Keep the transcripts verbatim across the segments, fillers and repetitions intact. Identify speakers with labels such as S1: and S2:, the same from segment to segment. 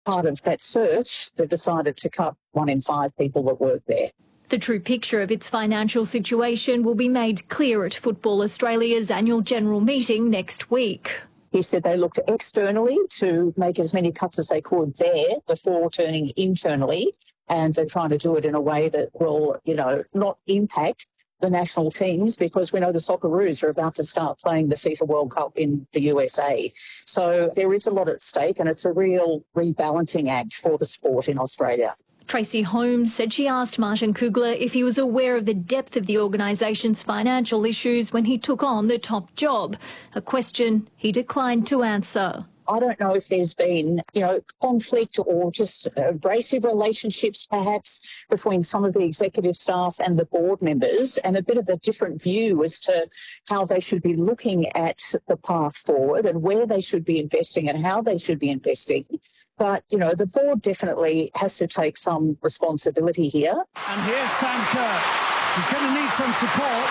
S1: part of that search, they decided to cut one in five people that work there.
S2: The true picture of its financial situation will be made clear at Football Australia's annual general meeting next week.
S1: He said they looked externally to make as many cuts as they could there before turning internally, and they're trying to do it in a way that will, you know, not impact the national teams, because we know the Socceroos are about to start playing the FIFA World Cup in the U S A. So there is a lot at stake, and it's a real rebalancing act for the sport in Australia.
S2: Tracy Holmes said she asked Martin Kugler if he was aware of the depth of the organisation's financial issues when he took on the top job, a question he declined to answer.
S1: I don't know if there's been, you know, conflict or just abrasive relationships perhaps between some of the executive staff and the board members, and a bit of a different view as to how they should be looking at the path forward and where they should be investing and how they should be investing. But, you know, the board definitely has to take some responsibility here.
S3: And here's Sam Kerr. She's going to need some support.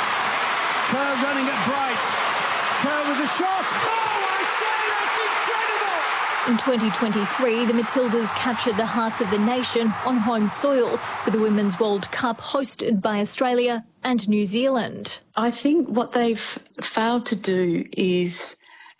S3: Kerr running at Bright. Kerr with a shot. Oh, I say that's incredible!
S2: In twenty twenty-three, the Matildas captured the hearts of the nation on home soil with the Women's World Cup hosted by Australia and New Zealand.
S4: I think what they've failed to do is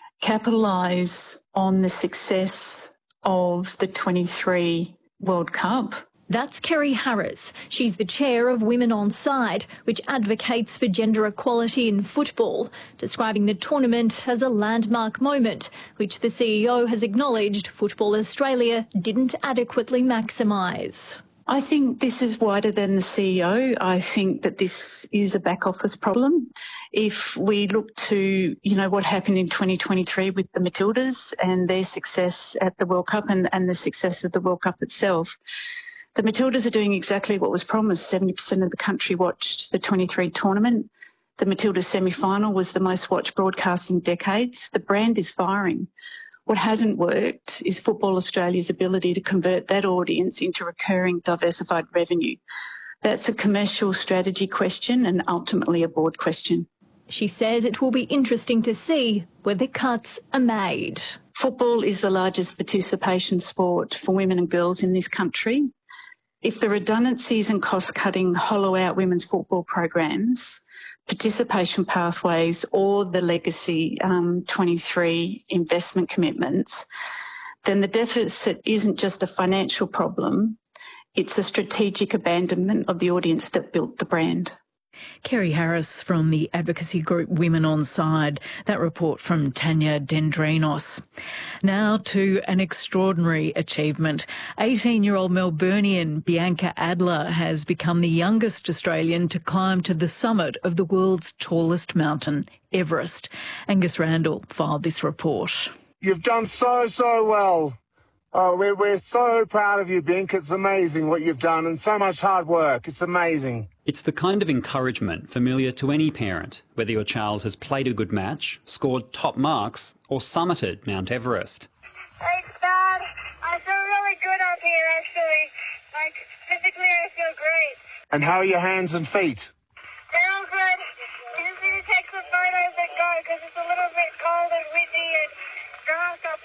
S4: capitalise on the success of the twenty-three World Cup.
S2: That's Kerry Harris. She's the chair of Women On Side, which advocates for gender equality in football, describing the tournament as a landmark moment, which the C E O has acknowledged Football Australia didn't adequately maximise.
S4: I think this is wider than the C E O. I think that this is a back office problem. If we look to, you know, what happened in twenty twenty-three with the Matildas and their success at the World Cup and, and the success of the World Cup itself, the Matildas are doing exactly what was promised. seventy percent of the country watched the twenty-three tournament. The Matildas semi-final was the most watched broadcast in decades. The brand is firing. What hasn't worked is Football Australia's ability to convert that audience into recurring diversified revenue. That's a commercial strategy question and ultimately a board question.
S2: She says it will be interesting to see where the cuts are made.
S4: Football is the largest participation sport for women and girls in this country. If the redundancies and cost-cutting hollow out women's football programs, participation pathways or the legacy um, twenty-three investment commitments, then the deficit isn't just a financial problem, it's a strategic abandonment of the audience that built the brand.
S5: Kerry Harris from the advocacy group Women On Side. That report from Tanya Dendrinos. Now to an extraordinary achievement. eighteen-year-old Melburnian Bianca Adler has become the youngest Australian to climb to the summit of the world's tallest mountain, Everest. Angus Randall filed this report.
S6: You've done so, so well. Oh, we're, we're so proud of you, Bink. It's amazing what you've done and so much hard work. It's amazing.
S7: It's the kind of encouragement familiar to any parent, whether your child has played a good match, scored top marks, or summited Mount Everest.
S8: Thanks, Dad. I feel really good up here, actually. Like, physically, I feel great.
S6: And how are your hands and feet?
S8: They're all good. I just need to take some photos and go, because it's a little bit cold and windy and grass up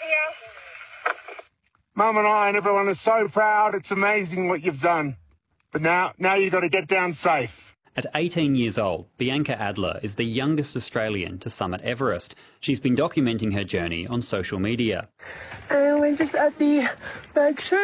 S8: here.
S6: Mum and I and everyone are so proud. It's amazing what you've done. But now, now you've got to get down safe.
S7: At eighteen years old, Bianca Adler is the youngest Australian to summit Everest. She's been documenting her journey on social media.
S9: And we're just at the Bergschirn.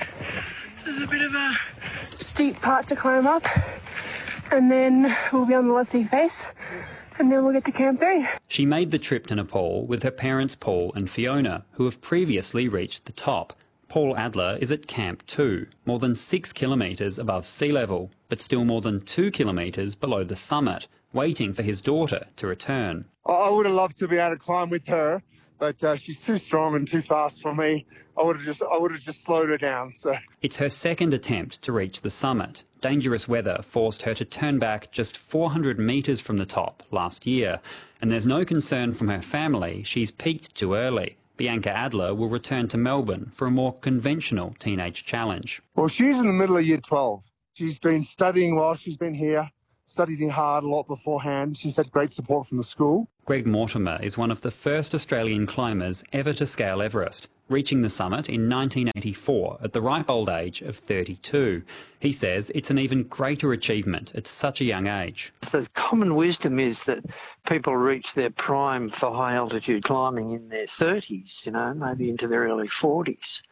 S9: This is a bit of a steep part to climb up. And then we'll be on the Leslie face. And then we'll get to Camp three.
S7: She made the trip to Nepal with her parents Paul and Fiona, who have previously reached the top. Paul Adler is at Camp two, more than six kilometres above sea level, but still more than two kilometres below the summit, waiting for his daughter to return.
S6: I would have loved to be able to climb with her, but uh, she's too strong and too fast for me. I would have just, I would have just slowed her down. So
S7: it's her second attempt to reach the summit. Dangerous weather forced her to turn back just four hundred metres from the top last year, and there's no concern from her family she's peaked too early. Bianca Adler will return to Melbourne for a more conventional teenage challenge.
S6: Well, she's in the middle of year twelve. She's been studying while she's been here, studying hard a lot beforehand. She's had great support from the school.
S7: Greg Mortimer is one of the first Australian climbers ever to scale Everest. reaching the summit in nineteen eighty-four at the ripe old age of thirty-two. He says it's an even greater achievement at such a young age.
S10: The common wisdom is that people reach their prime for high altitude climbing in their thirties, you know, maybe into their early forties.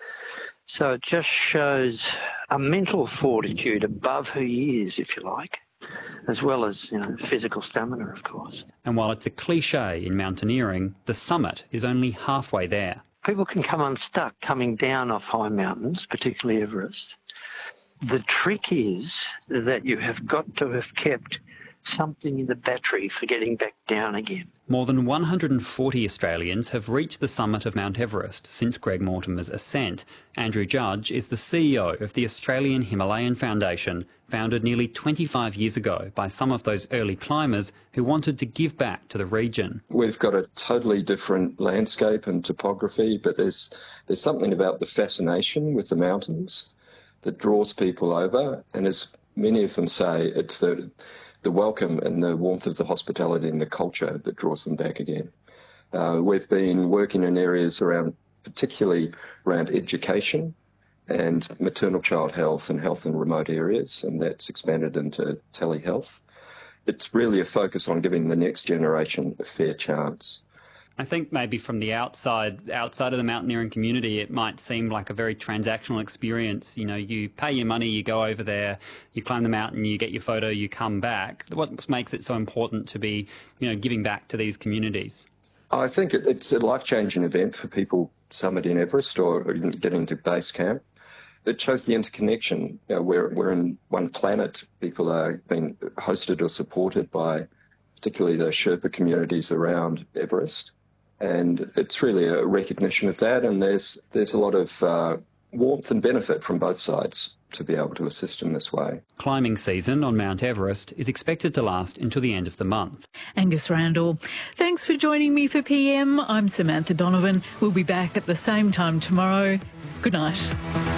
S10: So it just shows a mental fortitude above who he is, if you like, as well as, you know, physical stamina, of course.
S7: And while it's a cliche in mountaineering, the summit is only halfway there.
S10: People can come unstuck coming down off high mountains, particularly Everest. The trick is that you have got to have kept something in the battery for getting back down again.
S7: More than one hundred forty Australians have reached the summit of Mount Everest since Greg Mortimer's ascent. Andrew Judge is the C E O of the Australian Himalayan Foundation, founded nearly twenty-five years ago by some of those early climbers who wanted to give back to the region.
S11: We've got a totally different landscape and topography, but there's there's something about the fascination with the mountains that draws people over, and as many of them say, it's the the welcome and the warmth of the hospitality and the culture that draws them back again. Uh, we've been working in areas around, particularly around education and maternal child health and health in remote areas, and that's expanded into telehealth. It's really a focus on giving the next generation a fair chance.
S7: I think maybe from the outside, outside of the mountaineering community, it might seem like a very transactional experience. You know, you pay your money, you go over there, you climb the mountain, you get your photo, you come back. What makes it so important to be, you know, giving back to these communities?
S11: I think it, it's a life-changing event for people summiting Everest or even getting to base camp. It shows the interconnection. You know, we're, we're in one planet. People are being hosted or supported by particularly the Sherpa communities around Everest. And it's really a recognition of that, and there's there's a lot of uh, warmth and benefit from both sides to be able to assist in this way.
S7: Climbing season on Mount Everest is expected to last until the end of the month.
S5: Angus Randall, thanks for joining me for P M. I'm Samantha Donovan. We'll be back at the same time tomorrow. Good night.